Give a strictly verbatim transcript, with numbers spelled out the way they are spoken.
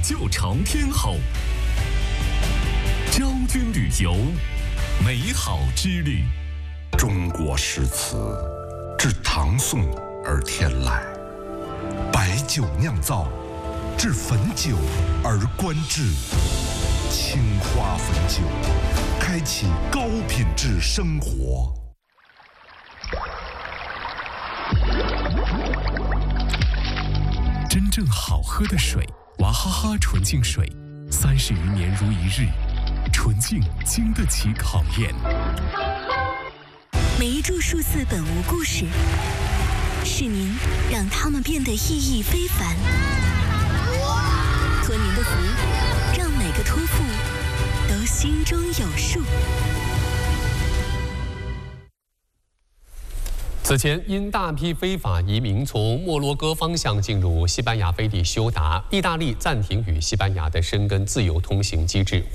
旧朝天后。昭君旅游，美好之旅。 中国诗词自唐宋而天来，白酒酿造，至汾酒而观之。青花汾酒，开启高品质生活。 真正好喝的水，娃哈哈纯净水，三十余年如一日，纯净经得起考验。 每一株数字本无故事，是您让它们变得意义非凡。托您的福，让每个托付都心中有数。 此前，因大批非法移民从摩洛哥方向进入西班牙飞地休达，意大利暂停与西班牙的申根自由通行机制。